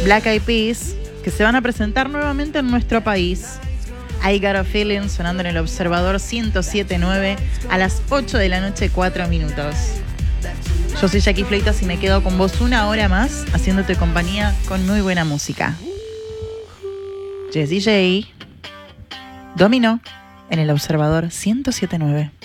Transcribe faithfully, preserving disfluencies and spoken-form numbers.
Black Eyed Peas, que se van a presentar nuevamente en nuestro país. I Got a Feeling sonando en el Observador ciento siete punto nueve a las ocho de la noche, cuatro minutos. Yo soy Jackie Fleitas y me quedo con vos una hora más haciéndote compañía con muy buena música. Jessie J, Domino en el Observador ciento siete punto nueve.